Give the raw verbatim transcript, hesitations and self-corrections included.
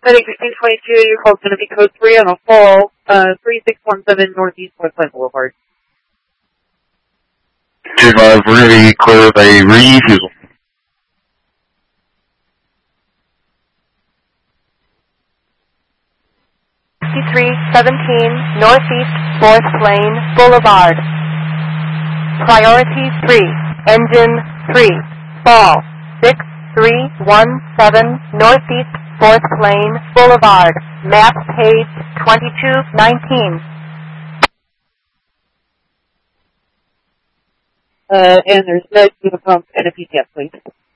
Heading sixteen twenty-two, your call's going to be code three on a fall, uh, three six one seven Northeast North Plant Boulevard. two five, we're going to be clear with a refusal. sixty-three seventeen Northeast fourth Lane Boulevard. Priority three, engine three, fall, six three one seven Northeast fourth Lane Boulevard, map page twenty-two nineteen. Uh, and there's no to the pump and a P T S, please.